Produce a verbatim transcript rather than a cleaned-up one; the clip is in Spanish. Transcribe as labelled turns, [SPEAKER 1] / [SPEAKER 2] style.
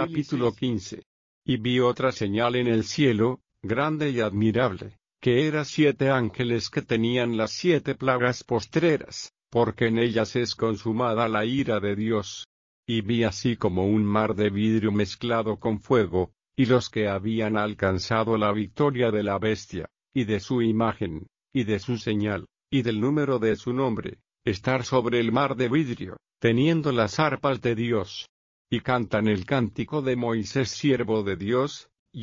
[SPEAKER 1] Capítulo quince. Y vi otra señal en el cielo, grande y admirable, que era siete ángeles que tenían las siete plagas postreras, porque en ellas es consumada la ira de Dios. Y vi así como un mar de vidrio mezclado con fuego, y los que habían alcanzado la victoria de la bestia, y de su imagen, y de su señal, y del número de su nombre, estar sobre el mar de vidrio, teniendo las arpas de Dios. Y cantan el cántico de Moisés siervo de Dios,